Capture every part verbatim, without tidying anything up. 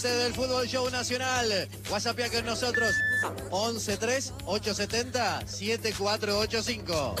Del Fútbol Show Nacional, WhatsApp con nosotros, once tres ocho siete cero siete cuatro ocho cinco.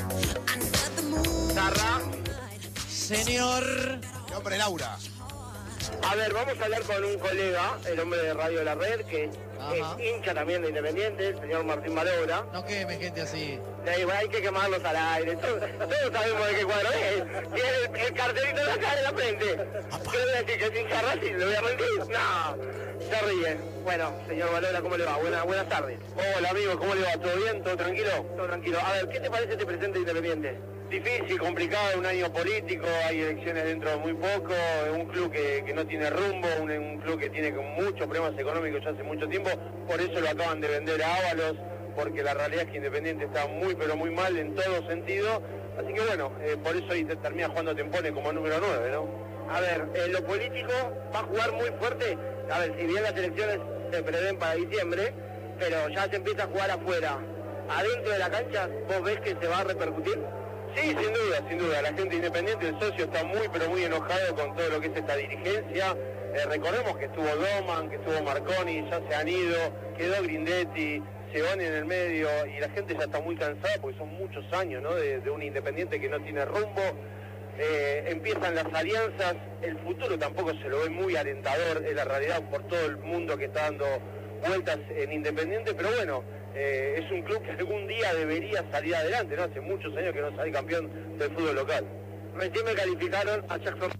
Tarra. Señor. Nombre Laura. A ver, vamos a hablar con un colega, el hombre de Radio La Red, que Ajá. es hincha también de Independiente, el señor Martín Malobra. No queme gente así. Eh, hay que quemarlos al aire, todos, todos sabemos de qué cuadro es. Tiene el, el cartelito de acá en la frente. ¿Qué le voy a decir? ¿Que es hincha Racing? ¿Le voy a mentir? No, se ríe. Bueno, señor Malobra, ¿cómo le va? Buenas, buenas tardes. Hola, amigo, ¿cómo le va? ¿Todo bien? ¿Todo tranquilo? Todo tranquilo. A ver, ¿qué te parece este presente de Independiente? Difícil, complicado, un año político, hay elecciones dentro de muy poco, es un club que, que no tiene rumbo, un, un club que tiene muchos problemas económicos ya hace mucho tiempo, por eso lo acaban de vender a Ábalos, porque la realidad es que Independiente está muy pero muy mal en todo sentido, así que bueno, eh, por eso ahí termina jugando Tempone como número nueve, ¿no? A ver, en lo político va a jugar muy fuerte, a ver, si bien las elecciones se prevén para diciembre, pero ya se empieza a jugar afuera, adentro de la cancha, ¿vos ves que se va a repercutir? Sí, sin duda, sin duda. La gente Independiente, el socio, está muy, pero muy enojado con todo lo que es esta dirigencia. Eh, recordemos que estuvo Doman, que estuvo Marconi, ya se han ido, quedó Grindetti, Seboni en el medio, y la gente ya está muy cansada porque son muchos años, ¿no?, de, de un Independiente que no tiene rumbo. Eh, empiezan las alianzas, el futuro tampoco se lo ve muy alentador, en la realidad, por todo el mundo que está dando vueltas en Independiente, pero bueno, eh, es un club que algún día debería salir adelante, ¿no? Hace muchos años que no sale campeón del fútbol local. Recién me calificaron a Jackson.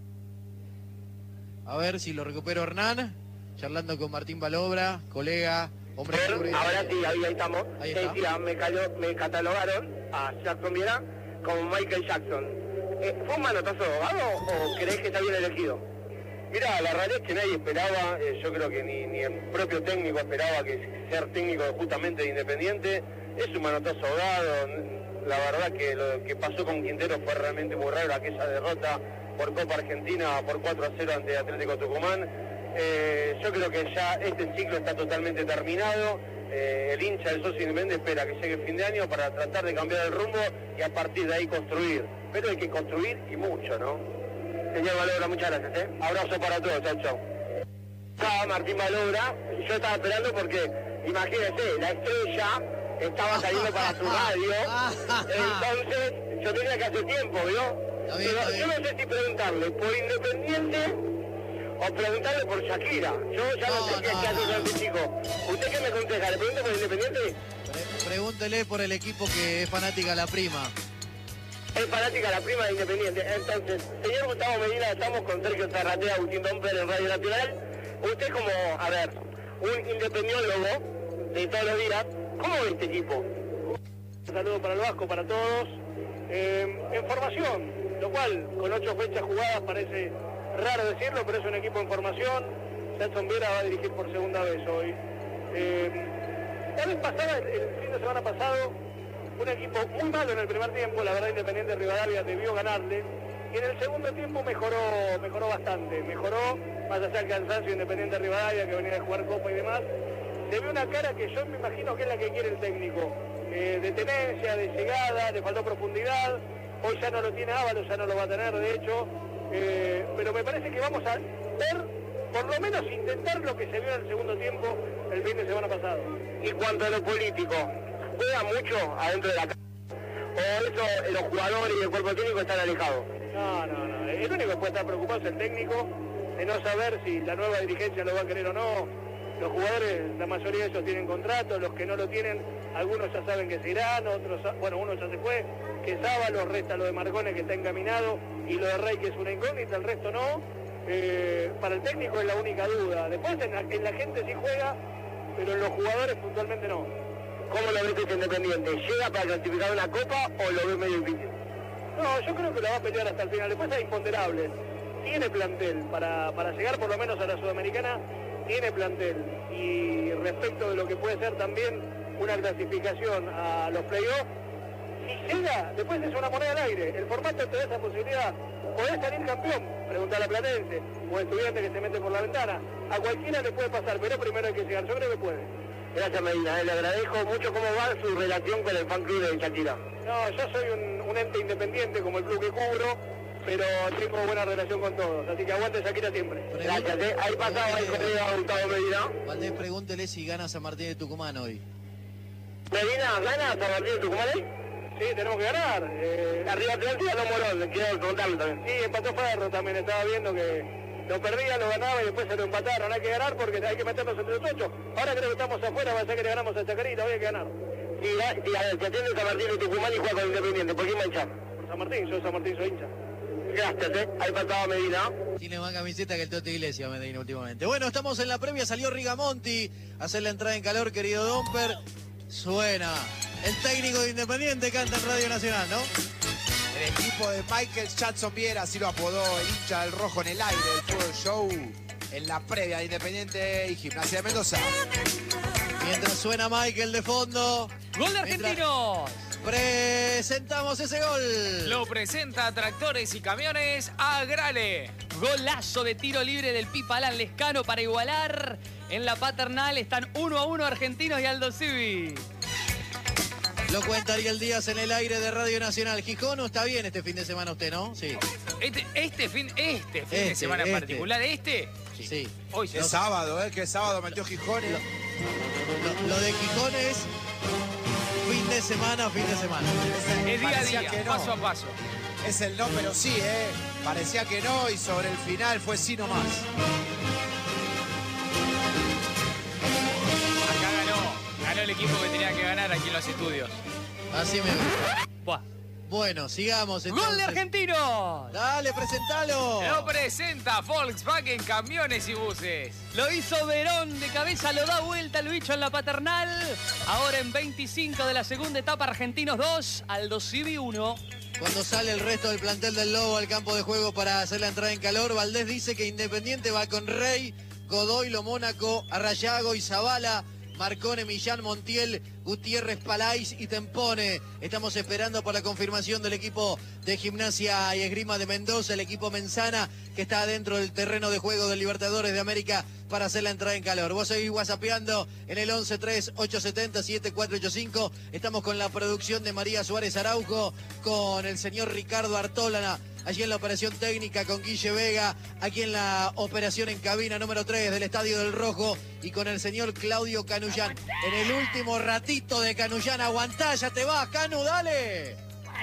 A ver si lo recupero Hernán, charlando con Martín Balobra, colega, hombre de seguridad. Ahora sí, ahí, ahí estamos. Ahí Sí, está. sí, me, cayó, me catalogaron a Jackson Viera como Michael Jackson. Eh, ¿Fue un manotazo abogado o crees que está bien elegido? Mira, la realidad es que nadie esperaba, eh, yo creo que ni, ni el propio técnico esperaba que ser técnico justamente de Independiente. Es un manotazo ahogado, la verdad que lo que pasó con Quintero fue realmente muy raro, aquella derrota por Copa Argentina por cuatro a cero ante Atlético Tucumán. Eh, yo creo que ya este ciclo está totalmente terminado. Eh, el hincha del socio Independiente espera que llegue el fin de año para tratar de cambiar el rumbo y a partir de ahí construir. Pero hay que construir y mucho, ¿no? Señor Balobra, muchas gracias, ¿eh? Abrazo para todos, chau, chau. Estaba Martín Balobra, y yo estaba esperando porque, imagínense, la estrella estaba saliendo para su radio, entonces yo tenía que hacer tiempo, ¿vio? Está bien, Pero está yo bien. no sé si preguntarle por Independiente o preguntarle por Shakira. Yo ya no, No, sé qué, no, qué hace no. con este chico. ¿Usted qué me aconseja? ¿Le pregunto por Independiente? Pre- pregúntele por el equipo que es fanática la prima. Es fanática la prima de Independiente. Entonces, señor Gustavo Medina, estamos con Sergio Zarratea, Agustín Domper en Radio Nacional. Usted como, a ver, un independiólogo de todos los días, ¿cómo ve este equipo? Un saludo para el Vasco, para todos. Eh, en formación, lo cual con ocho fechas jugadas parece raro decirlo, pero es un equipo en formación. Nelson Viera va a dirigir por segunda vez hoy. Eh, la vez pasada, el, el fin de semana pasado, un equipo muy malo en el primer tiempo, la verdad Independiente Rivadavia debió ganarle, y en el segundo tiempo mejoró mejoró bastante, mejoró, más allá del cansancio Independiente Rivadavia, que venía de jugar Copa y demás, le vio una cara que yo me imagino que es la que quiere el técnico, eh, de tenencia, de llegada, le faltó profundidad, hoy ya no lo tiene Ábalos, ya no lo va a tener de hecho, eh, pero me parece que vamos a ver, por lo menos intentar lo que se vio en el segundo tiempo el fin de semana pasado. Y cuanto a lo político, ¿juega mucho adentro de la casa? ¿O eso los jugadores y el cuerpo técnico están alejados? No, no, no. El único que puede estar preocupado es el técnico, de no saber si la nueva dirigencia lo va a querer o no. Los jugadores, la mayoría de ellos tienen contrato, los que no lo tienen, algunos ya saben que se irán, otros, bueno, uno ya se fue, que es Ábalos, resta lo de Marcone que está encaminado, y lo de Rey que es una incógnita, el resto no. Eh, para el técnico es la única duda. Después en la, en la gente sí juega, pero en los jugadores puntualmente no. ¿Cómo lo ves este Independiente? ¿Llega para clasificar una copa o lo ves medio difícil? No, yo creo que la va a pelear hasta el final. Después hay imponderables. Tiene plantel para, para llegar por lo menos a la Sudamericana, tiene plantel. Y respecto de lo que puede ser también una clasificación a los playoffs, si llega, después es una moneda al aire. El formato te da esa posibilidad. Podés salir campeón, preguntar a Platense, o estudiante que se mete por la ventana. A cualquiera le puede pasar, pero primero hay que llegar. Yo creo que puede. Gracias, Medina. Eh, le agradezco mucho. ¿Cómo va su relación con el fan club de Shakira? No, yo soy un, un ente independiente como el club que cubro. pero tengo buena relación con todos, así que aguante Shakira siempre. Gracias, ¿eh? Ahí pasaba el colega Gustavo Medina. Valdés, pregúntele si gana San Martín de Tucumán hoy. ¿Medina gana San Martín de Tucumán hoy? Sí, tenemos que ganar. Eh, arriba Atlántida no Morón, quiero preguntarle también. Sí, empató Ferro también, estaba viendo que lo perdía, lo ganaba y después se lo empataron. Hay que ganar porque hay que meternos entre los ocho. Ahora creo que estamos afuera, va a ser que le ganamos a Chacarita, hoy hay que ganar. Sí, sí, a ver, que atiende San Martín de Tucumán y juega con Independiente, ¿por qué me hincha? Por San Martín, yo San Martín soy hincha. Gracias, ¿eh? Ahí pasaba Medina. Tiene más camiseta que el Tote Iglesias, Medina, últimamente. Bueno, estamos en la previa, salió Rigamonti a hacer la entrada en calor, querido Domper. Suena. El técnico de Independiente canta en Radio Nacional, ¿no? El equipo de Michael Jackson Viera, así lo apodó el hincha del rojo en el aire del Fútbol Show, en la previa de Independiente y Gimnasia de Mendoza. Mientras suena Michael de fondo. ¡Gol de Argentinos! Presentamos ese gol. Lo presenta Tractores y Camiones Agrale. Golazo de tiro libre del Pipa Alan Lescano para igualar. En la paternal están uno a uno Argentinos y Aldo Civi. Lo cuenta Ariel Díaz en el aire de Radio Nacional. Gijón, está bien este fin de semana usted, ¿no? Sí. Este, este fin, este fin Este, de semana este. en particular, este. Sí. sí. Hoy Que se sábado, ¿eh? Que sábado metió Gijón. ¿eh? Lo, lo de Gijón es fin de semana, fin de semana. es día a Parecía día, que no. paso a paso. Es el no, pero sí, ¿eh? Parecía que no y sobre el final fue sí nomás. Acá ganó, ganó el equipo que tenía que ganar aquí en los estudios. Así me gusta. Buah. Bueno, sigamos entonces. ¡Gol de Argentinos! Dale, presentalo. Lo presenta Volkswagen Camiones y Buses. Lo hizo Verón de cabeza, lo da vuelta el bicho en la paternal. Ahora en veinticinco de la segunda etapa, Argentinos dos, Aldo Civi uno. Cuando sale el resto del plantel del Lobo al campo de juego para hacer la entrada en calor, Valdés dice que Independiente va con Rey, Godoy, Lo Mónaco, Arrayago y Zavala, Marcone, Millán, Montiel, Gutiérrez, Palais y Tempone. Estamos esperando por la confirmación del equipo de Gimnasia y Esgrima de Mendoza, el equipo Menzana, que está dentro del terreno de juego del Libertadores de América para hacer la entrada en calor. Vos seguís whatsappeando en el once tres ocho siete cero siete cuatro ocho cinco. Estamos con la producción de María Suárez Araujo, con el señor Ricardo Artolana, allí en la operación técnica con Guille Vega, aquí en la operación en cabina número tres del Estadio del Rojo y con el señor Claudio Canullán. En el último ratito de Canullán, aguantá, ya te vas, Canu, dale.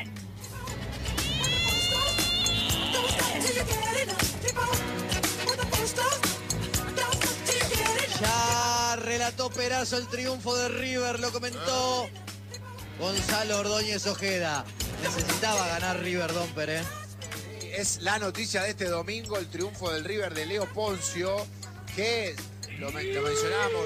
Ya relató Perazo el triunfo de River, lo comentó Gonzalo Ordóñez Ojeda. Necesitaba ganar River, Domper, ¿eh? Es la noticia de este domingo, el triunfo del River de Leo Poncio, que lo, men- lo mencionábamos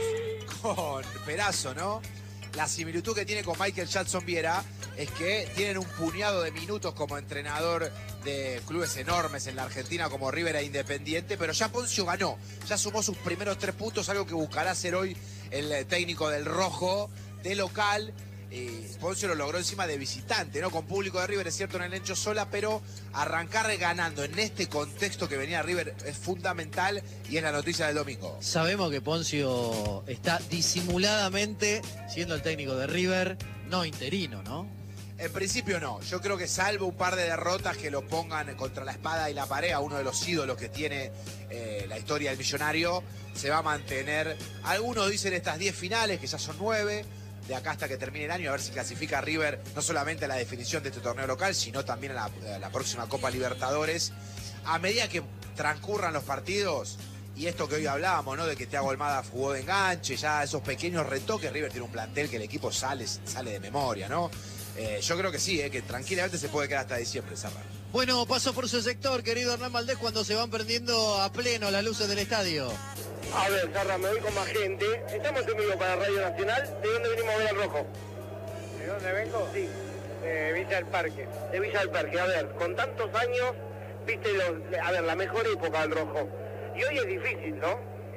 con Perazo, ¿no? La similitud que tiene con Michael Jackson Viera es que tienen un puñado de minutos como entrenador de clubes enormes en la Argentina como River e Independiente, pero ya Poncio ganó, ya sumó sus primeros tres puntos, algo que buscará hacer hoy el técnico del Rojo de local. Eh, Poncio lo logró encima de visitante, ¿no? Con público de River, es cierto, en el Encho Sola, pero arrancar ganando en este contexto que venía River es fundamental y es la noticia del domingo. Sabemos que Poncio está disimuladamente siendo el técnico de River, no interino, ¿no? En principio no, yo creo que salvo un par de derrotas que lo pongan contra la espada y la pared, a uno de los ídolos que tiene eh, la historia del millonario, se va a mantener. Algunos dicen estas diez finales, que ya son nueve, de acá hasta que termine el año, a ver si clasifica a River no solamente a la definición de este torneo local, sino también a la, a la próxima Copa Libertadores. A medida que transcurran los partidos, y esto que hoy hablábamos, ¿no? De que Thiago Almada jugó de enganche, ya esos pequeños retoques, River tiene un plantel que el equipo sale, sale de memoria, ¿no? Eh, yo creo que sí, eh, que tranquilamente se puede quedar hasta diciembre, Serra. Bueno, paso por su sector, querido Hernán Valdés, cuando se van prendiendo a pleno las luces del estadio. A ver, Sarra, me voy con más gente. Estamos en vivo para Radio Nacional. ¿De dónde venimos a ver al Rojo? ¿De dónde vengo? Sí, De Villa del Parque. de Villa del Parque. A ver, con tantos años, viste, los, a ver, la mejor época del Rojo. Y hoy es difícil, ¿no?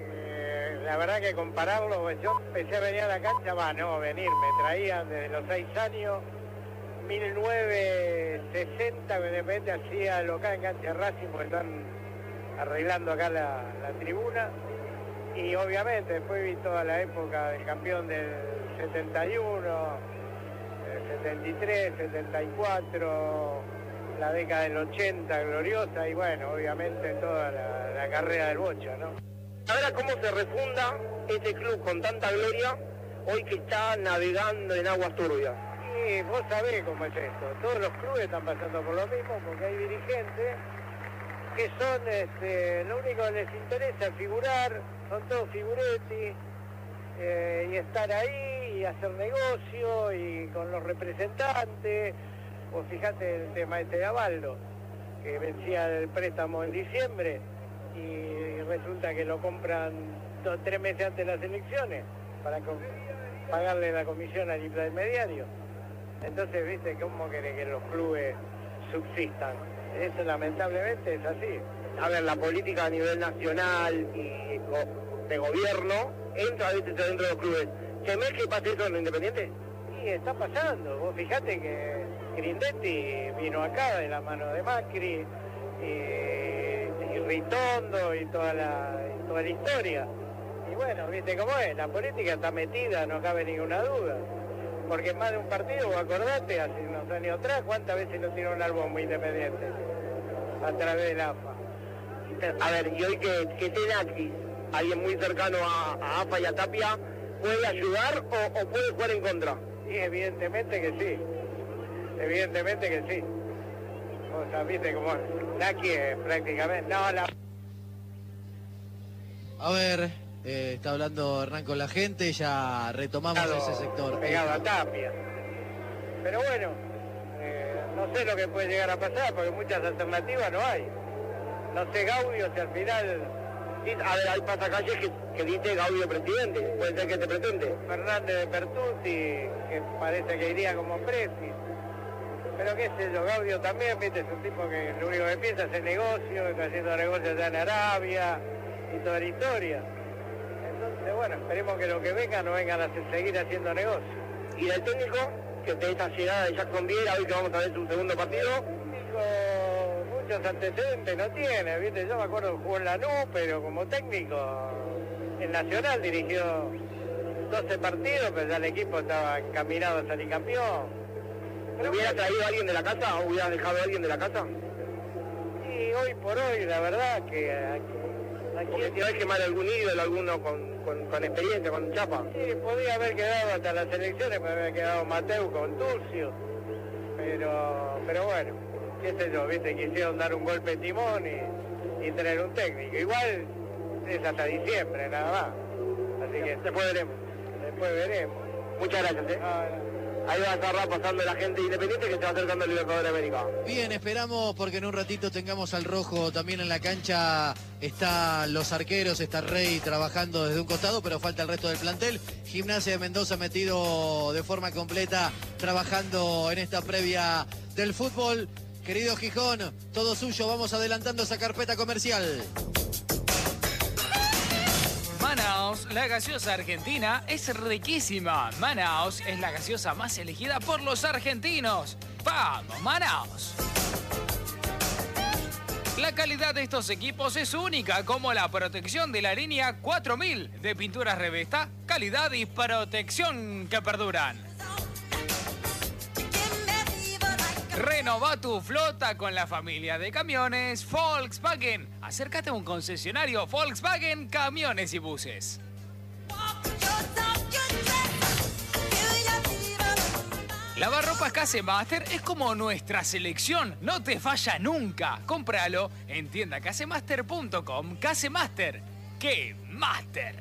Eh, la verdad que compararlo, pues yo empecé a venir a la cancha, va, no, venir, me traían desde los seis años, mil novecientos sesenta, que de repente hacía local en cancha de Racing, porque están arreglando acá la, la tribuna. Y obviamente después vi toda la época del campeón del setenta y uno, el setenta y tres, setenta y cuatro, la década del ochenta gloriosa y bueno, obviamente toda la, la carrera del Bocha, ¿no? Ahora, ¿cómo se refunda este club con tanta gloria hoy que está navegando en aguas turbias? Y vos sabés cómo es esto, todos los clubes están pasando por lo mismo porque hay dirigentes que son, este, lo único que les interesa es figurar, son todos figuretti, eh, y estar ahí y hacer negocio y con los representantes. Vos fijate el tema este de Avaldo, que vencía el préstamo en diciembre y resulta que lo compran dos, tres meses antes de las elecciones para pagarle la comisión al intermediario. Entonces, viste, ¿cómo querés que los clubes subsistan? Eso lamentablemente es así. A ver, la política a nivel nacional y de gobierno entra a veces dentro de los clubes. ¿Temés que pase eso en lo Independiente? Sí, está pasando. Vos fijate que Grindetti vino acá de la mano de Macri y, y Ritondo y toda la, y toda la historia. Y bueno, viste cómo es, la política está metida, no cabe ninguna duda. Porque en más de un partido, acordate, hace unos años atrás, ¿cuántas veces lo tiró al bombo Independiente? A través del A F A. A ver, y hoy que, que Tenakis, alguien muy cercano a, a A F A y a Tapia, ¿puede ayudar o, o puede jugar en contra? Sí, evidentemente que sí. Evidentemente que sí. O sea, viste cómo Naki es prácticamente... No, la... A ver, eh, está hablando Hernán con la gente, ya retomamos Pegado, ese sector. Pegado a Tapia. Pero bueno, eh, no sé lo que puede llegar a pasar porque muchas alternativas no hay. No sé, Gaudio, si al final... A ver, hay pasacalles que, que dice Gaudio presidente, puede ser que te pretende. Fernández de Pertusi, que parece que iría como presi. Pero qué sé yo, Gaudio también, viste, es un tipo que lo único que piensa es el negocio, está haciendo negocios allá en Arabia y toda la historia. Entonces, bueno, esperemos que lo que venga no vengan a seguir haciendo negocios. ¿Y del técnico? Que de esta llegada de Jackson Viera, hoy que vamos a ver su segundo partido. Técnico, muchos antecedentes no tiene, viste, yo me acuerdo que jugó en Lanús, pero como técnico, en Nacional dirigió doce partidos, pero ya el equipo estaba encaminado a salir campeón. ¿Hubiera traído a alguien de la casa o hubiera dejado a alguien de la casa? Y hoy por hoy, la verdad que... Aquí, Porque si hay que quemar algún ídolo, alguno con, con, con experiencia, con chapa. Sí, podía haber quedado hasta las elecciones, me había quedado Mateu con Turcio. Pero, pero bueno, qué sé yo, viste, quisieron dar un golpe de timón y, y tener un técnico. Igual es hasta diciembre, nada más. Así que después veremos. Después veremos. Muchas gracias, ¿eh? Ah, no. Ahí va a estar pasando la gente independiente que se va acercando al Libertadores de América. Bien, esperamos porque en un ratito tengamos al rojo también en la cancha. Están los arqueros, está Rey trabajando desde un costado, pero falta el resto del plantel. Gimnasia de Mendoza metido de forma completa, trabajando en esta previa del fútbol. Querido Gijón, todo suyo, vamos adelantando esa carpeta comercial. Manaos, la gaseosa argentina, es riquísima. Manaos es la gaseosa más elegida por los argentinos. ¡Vamos, Manaos! La calidad de estos equipos es única, como la protección de la línea cuatro mil de pinturas Revesta, calidad y protección que perduran. Renova tu flota con la familia de camiones Volkswagen. Acércate a un concesionario Volkswagen Camiones y Buses. Lavarropas Casemaster es como nuestra selección, no te falla nunca. Cómpralo en tienda casemaster punto com. Casemaster, ¡qué máster!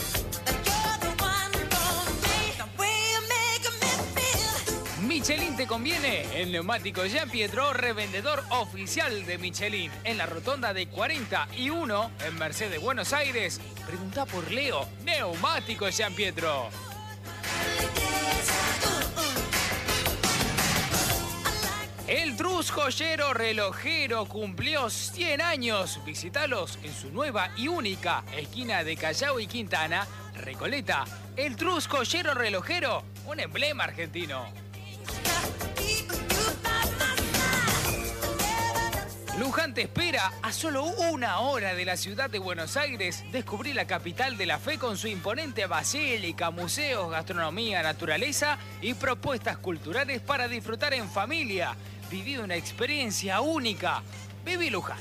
Michelin te conviene. El neumático Jean Pietro, revendedor oficial de Michelin. En la rotonda de cuarenta y uno en Mercedes, Buenos Aires. Pregunta por Leo. Neumático Jean Pietro. El Trus Joyero Relojero cumplió cien años. Visítalos en su nueva y única esquina de Callao y Quintana, Recoleta. El Trus Joyero Relojero, un emblema argentino. Luján te espera a solo una hora de la ciudad de Buenos Aires. Descubrí la capital de la fe con su imponente basílica, museos, gastronomía, naturaleza y propuestas culturales para disfrutar en familia. Viví una experiencia única. Viví Luján.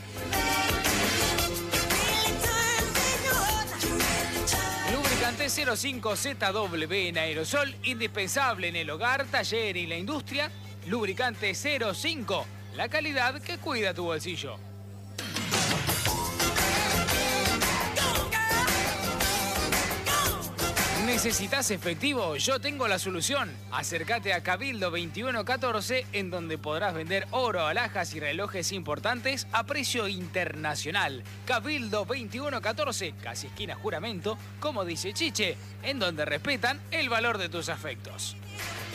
Lubricante cero cinco Z W en aerosol, indispensable en el hogar, taller y la industria. Lubricante cero cinco, la calidad que cuida tu bolsillo. ¿Necesitas efectivo? Yo tengo la solución. Acércate a Cabildo veintiuno catorce, en donde podrás vender oro, alhajas y relojes importantes a precio internacional. Cabildo veintiuno catorce, casi esquina Juramento, como dice Chiche, en donde respetan el valor de tus afectos.